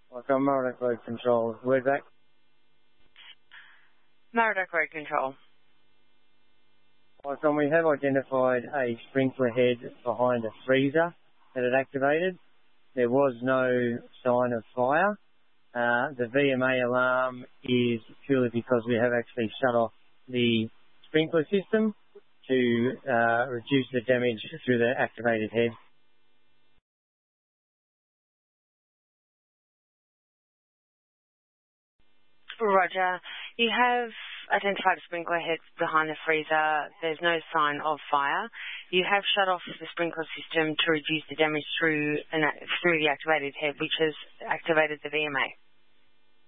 Like on Murdoch Road Control. Word back. Murdoch Road Control. Like we have identified a sprinkler head behind a freezer that had activated. There was no sign of fire. The VMA alarm is purely because we have actually shut off the sprinkler system to reduce the damage through the activated head. Roger. You have identified a sprinkler head behind the freezer. There's no sign of fire. You have shut off the sprinkler system to reduce the damage through the activated head, which has activated the VMA.